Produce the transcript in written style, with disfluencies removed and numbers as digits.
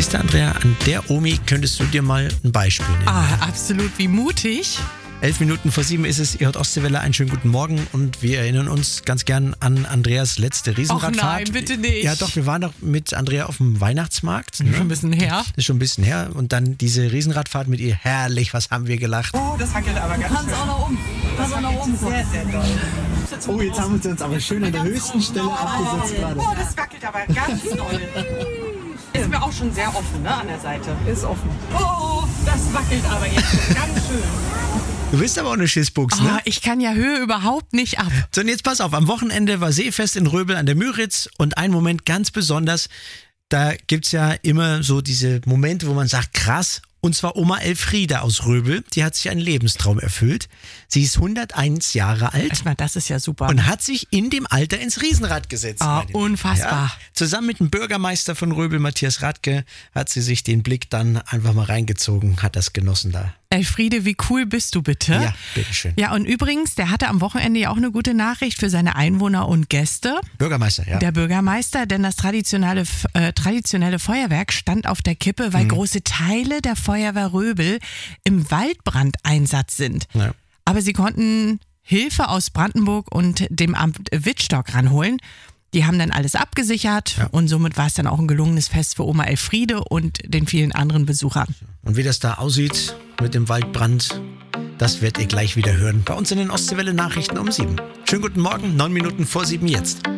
Siehst du, Andrea, an der Omi könntest du dir mal ein Beispiel nehmen. Absolut, wie mutig. 11 Minuten vor 7 ist es, ihr hört Ostseewelle, einen schönen guten Morgen und wir erinnern uns ganz gern an Andreas letzte Riesenradfahrt. Ach nein, bitte nicht. Ja doch, wir waren doch mit Andrea auf dem Weihnachtsmarkt. Schon ein bisschen her. Das ist schon ein bisschen her und dann diese Riesenradfahrt mit ihr, herrlich, was haben wir gelacht. Oh, das wackelt aber ganz schön. Kannst auch noch um. Kannst auch noch um. Sehr, sehr doll. Oh, jetzt haben wir uns aber schön an der höchsten Stelle abgesetzt gerade. Oh, das wackelt aber ganz doll. Ist mir auch schon sehr offen, ne, an der Seite. Ist offen. Oh, das wackelt aber jetzt ganz schön. Du bist aber auch eine Schissbuchs, ne? Ich kann ja Höhe überhaupt nicht ab. So, und jetzt pass auf, am Wochenende war Seefest in Röbel an der Müritz und ein Moment ganz besonders, da gibt's ja immer so diese Momente, wo man sagt, krass, und zwar Oma Elfriede aus Röbel, die hat sich einen Lebenstraum erfüllt. Sie ist 101 Jahre alt. Erstmal, das ist ja super. Und hat sich in dem Alter ins Riesenrad gesetzt. Unfassbar. Ja. Zusammen mit dem Bürgermeister von Röbel, Matthias Radke, hat sie sich den Blick dann einfach mal reingezogen, hat das genossen da. Elfriede, wie cool bist du bitte? Ja, bitteschön. Ja, und übrigens, der hatte am Wochenende ja auch eine gute Nachricht für seine Einwohner und Gäste. Bürgermeister, ja. Der Bürgermeister, denn das traditionelle Feuerwerk stand auf der Kippe, weil große Teile der Feuerwehr Röbel im Waldbrandeinsatz sind. Ja. Aber sie konnten Hilfe aus Brandenburg und dem Amt Wittstock ranholen. Die haben dann alles abgesichert und somit war es dann auch ein gelungenes Fest für Oma Elfriede und den vielen anderen Besuchern. Und wie das da aussieht mit dem Waldbrand, das werdet ihr gleich wieder hören. Bei uns in den Ostseewelle Nachrichten um 7. Schönen guten Morgen, 9 Minuten vor 7 jetzt.